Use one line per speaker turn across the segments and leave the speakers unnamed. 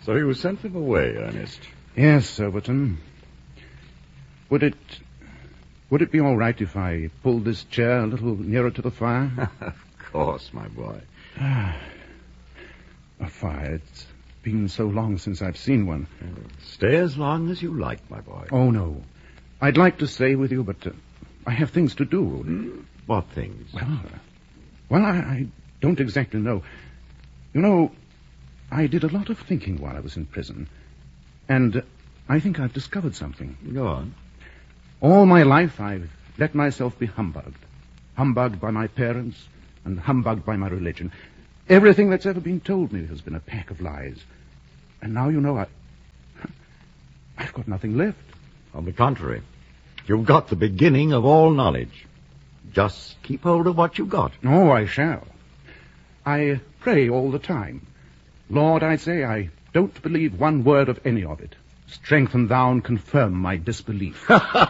So you sent them away, Ernest?
Yes, Overton. Would it be all right if I pulled this chair a little nearer to the fire?
Of course, my boy.
A fire. It's been so long since I've seen one.
Stay as long as you like, my boy.
Oh, no. I'd like to stay with you, but I have things to do.
What things?
Well, I don't exactly know. You know, I did a lot of thinking while I was in prison. And I think I've discovered something.
Go on.
All my life I've let myself be humbugged. Humbugged by my parents and humbugged by my religion. Everything that's ever been told me has been a pack of lies. And now, you know, I've got nothing left.
On the contrary, you've got the beginning of all knowledge. Just keep hold of what you've got.
Oh, I shall. I pray all the time. Lord, I say, I don't believe one word of any of it. Strengthen thou and confirm my disbelief.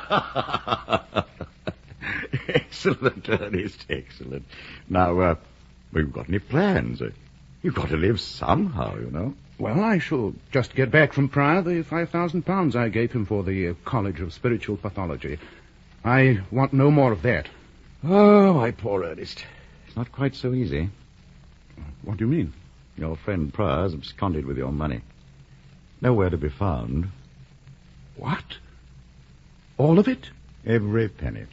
Excellent, Ernest, excellent. Now, have you got any plans? You've got to live somehow, you know.
Well, I shall just get back from Prior the £5,000 I gave him for the College of Spiritual Pathology. I want no more of that.
Oh, my poor Ernest. It's not quite so easy.
What do you mean?
Your friend Pryor's absconded with your money. Nowhere to be found.
What? All of it?
Every penny.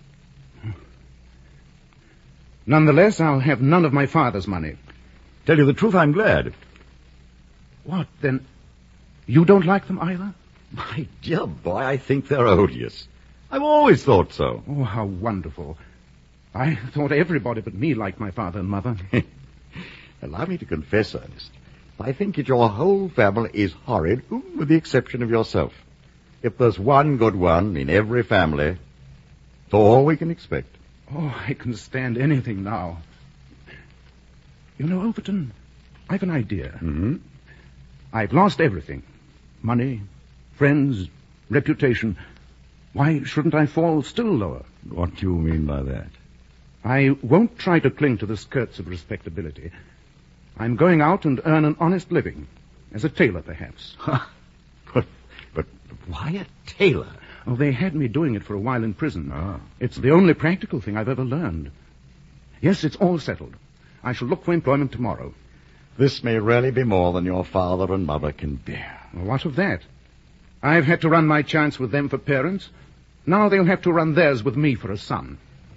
Nonetheless, I'll have none of my father's money.
Tell you the truth, I'm glad.
What, then? You don't like them either?
My dear boy, I think they're odious. I've always thought so.
Oh, how wonderful. I thought everybody but me liked my father and mother.
Allow me to confess, Ernest, I think that your whole family is horrid, with the exception of yourself. If there's one good one in every family, it's all we can expect.
Oh, I can stand anything now. You know, Overton, I've an idea.
Mm-hmm.
I've lost everything. Money, friends, reputation. Why shouldn't I fall still lower?
What do you mean by that?
I won't try to cling to the skirts of respectability. I'm going out and earn an honest living. As a tailor, perhaps.
But why a tailor?
Oh, they had me doing it for a while in prison.
Ah.
It's the only practical thing I've ever learned. Yes, it's all settled. I shall look for employment tomorrow.
This may really be more than your father and mother can bear.
Well, what of that? I've had to run my chance with them for parents. Now they'll have to run theirs with me for a son.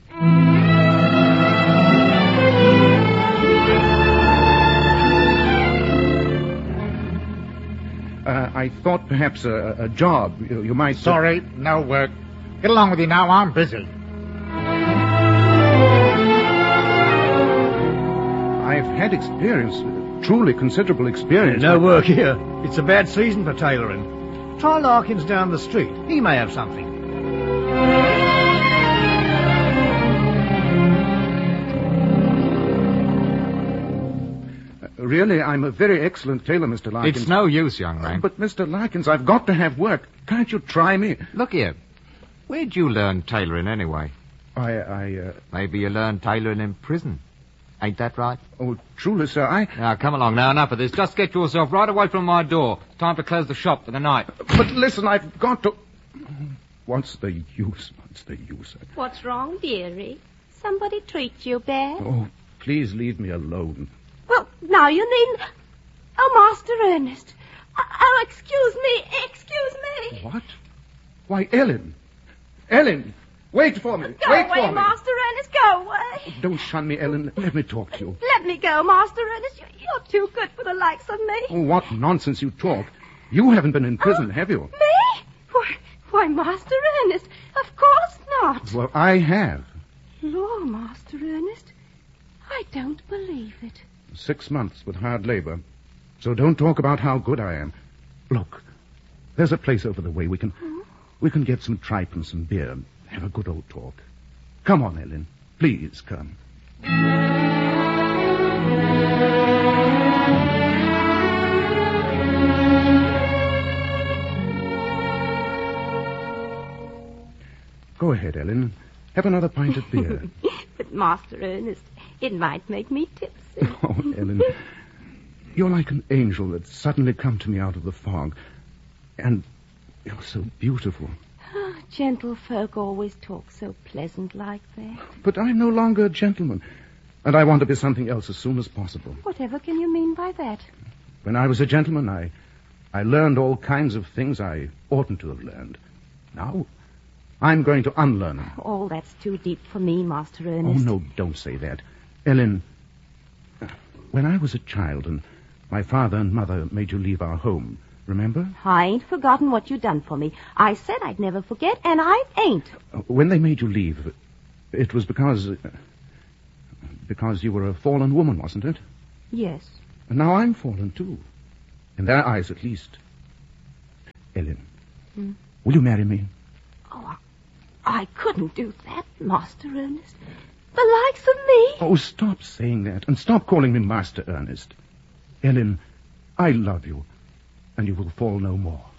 I thought perhaps a job. You might...
Sorry, no work. Get along with you now. I'm busy.
I've had experience, truly considerable experience.
No work here. It's a bad season for tailoring. Try Larkins down the street. He may have something.
Really, I'm a very excellent tailor, Mr. Larkins.
It's no use, young man.
But, Mr. Larkins, I've got to have work. Can't you try me?
Look here. Where'd you learn tailoring anyway?
Maybe
you learned tailoring in prison. Ain't that right?
Oh, truly, sir,
Now, come along now. Enough of this. Just get yourself right away from my door. It's time to close the shop for the night.
But listen, I've got to... What's the use?
What's wrong, dearie? Somebody treat you bad?
Oh, please leave me alone.
Well, now you needn't... Oh, Master Ernest. Oh, excuse me.
What? Why, Ellen, wait for me.
Go away, Master Ernest, go away.
Don't shun me, Ellen. Let me talk to you.
Let me go, Master Ernest. You're too good for the likes of me.
Oh, what nonsense you talk. You haven't been in prison, have you?
Me? Why, Master Ernest, of course not.
Well, I have.
Lord, Master Ernest, I don't believe it.
6 months with hard labor. So don't talk about how good I am. Look, there's a place over the way. We can get some tripe and some beer and have a good old talk. Come on, Ellen. Please come. Go ahead, Ellen. Have another pint of beer.
But, Master Ernest, it might make me tipsy.
Oh, Ellen. You're like an angel that's suddenly come to me out of the fog. And you're so beautiful.
Gentle folk always talk so pleasant like that.
But I'm no longer a gentleman. And I want to be something else as soon as possible.
Whatever can you mean by that?
When I was a gentleman, I learned all kinds of things I oughtn't to have learned. Now, I'm going to unlearn them.
Oh, that's too deep for me, Master
Oh,
Ernest.
no, don't say that. Ellen, when I was a child and my father and mother made you leave our home, remember?
I ain't forgotten what you done for me. I said I'd never forget, and I ain't.
When they made you leave, it was because you were a fallen woman, wasn't it?
Yes.
And now I'm fallen, too. In their eyes, at least. Ellen, will you marry me?
Oh, I couldn't do that, Master Ernest. The likes of me.
Oh, stop saying that, and stop calling me Master Ernest. Ellen, I love you, and you will fall no more.